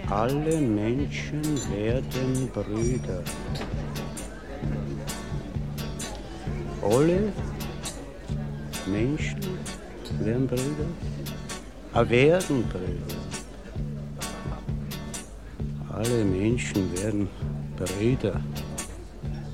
Alle Menschen werden Brüder. Alle Menschen werden Brüder. Werden Brüder. Alle Menschen werden Brüder.